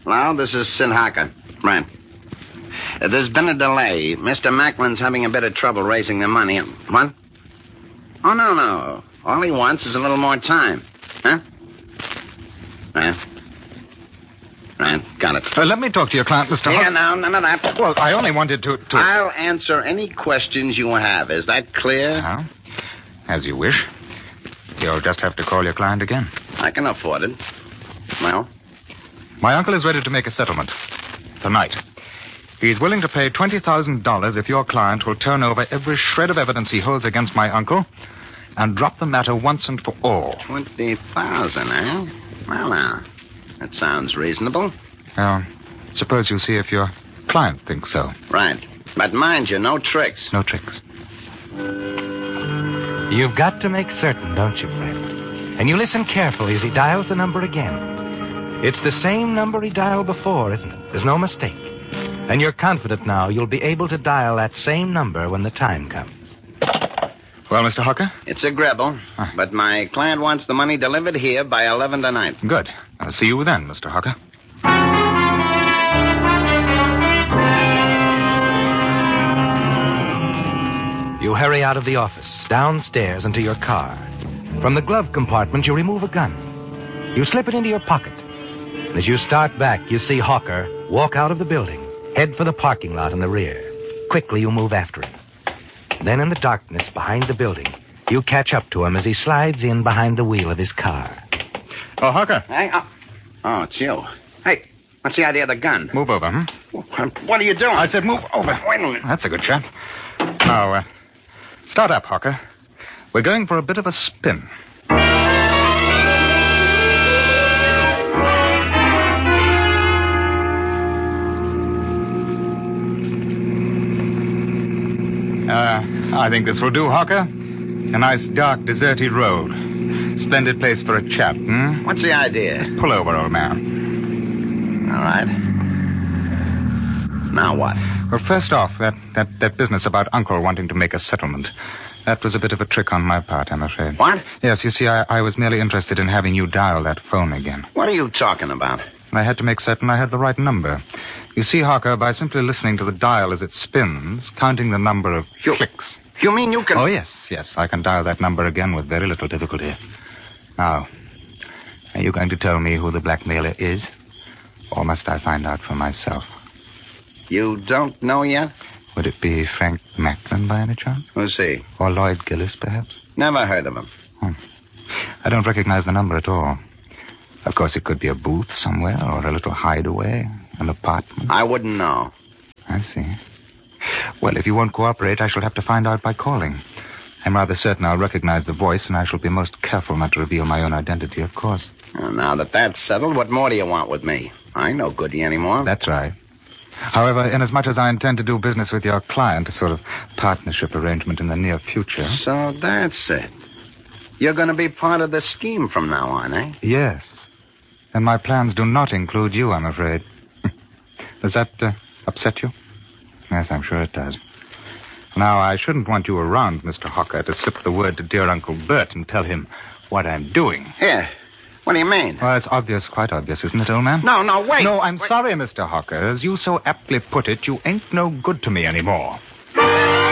Hello, this is Sid Harker. Right. There's been a delay. Mr. Macklin's having a bit of trouble raising the money. What? Oh, no. All he wants is a little more time. Huh? Right, got it. Let me talk to your client, Mr. Yeah, Hunt. no, none of that. Well, I only wanted to... I'll answer any questions you have. Is that clear? As you wish. You'll just have to call your client again. I can afford it. Well? My uncle is ready to make a settlement. Tonight. He's willing to pay $20,000 if your client will turn over every shred of evidence he holds against my uncle and drop the matter once and for all. 20,000, eh? Well, now, that sounds reasonable. Well, suppose you see if your client thinks so. Right. But mind you, no tricks. No tricks. You've got to make certain, don't you, Fred? And you listen carefully as he dials the number again. It's the same number he dialed before, isn't it? There's no mistake. And you're confident now you'll be able to dial that same number when the time comes. Well, Mr. Hawker? It's a gribble, but my client wants the money delivered here by 11 tonight. Good. I'll see you then, Mr. Hawker. You hurry out of the office, downstairs into your car. From the glove compartment, you remove a gun. You slip it into your pocket. And as you start back, you see Hawker walk out of the building, head for the parking lot in the rear. Quickly, you move after him. Then in the darkness behind the building, you catch up to him as he slides in behind the wheel of his car. Oh, Hawker. Hey, oh, it's you. Hey, what's the idea of the gun? Move over, What are you doing? I said move over. Wait a minute. That's a good shot. Now, start up, Hawker. We're going for a bit of a spin. I think this will do, Hawker. A nice, dark, deserted road. Splendid place for a chat, What's the idea? Pull over, old man. All right. Now what? Well, first off, that business about Uncle wanting to make a settlement. That was a bit of a trick on my part, I'm afraid. What? Yes, you see, I was merely interested in having you dial that phone again. What are you talking about? I had to make certain I had the right number. You see, Hawker, by simply listening to the dial as it spins, counting the number of clicks. You mean you can... Oh, yes. I can dial that number again with very little difficulty. Now, are you going to tell me who the blackmailer is? Or must I find out for myself? You don't know yet? Would it be Frank Macklin by any chance? Who's he? Or Lloyd Gillis, perhaps? Never heard of him. I don't recognize the number at all. Of course, it could be a booth somewhere or a little hideaway, an apartment. I wouldn't know. I see. Well, if you won't cooperate, I shall have to find out by calling. I'm rather certain I'll recognize the voice, and I shall be most careful not to reveal my own identity, of course. Well, now that that's settled, what more do you want with me? I ain't no good to you anymore. That's right. However, inasmuch as I intend to do business with your client, a sort of partnership arrangement in the near future... So that's it. You're going to be part of the scheme from now on, eh? Yes. And my plans do not include you, I'm afraid. Does that upset you? Yes, I'm sure it does. Now, I shouldn't want you around, Mr. Hawker, to slip the word to dear Uncle Bert and tell him what I'm doing. Here. What do you mean? Well, it's obvious, quite obvious, isn't it, old man? No, wait. No, I'm sorry, Mr. Hawker. As you so aptly put it, you ain't no good to me anymore.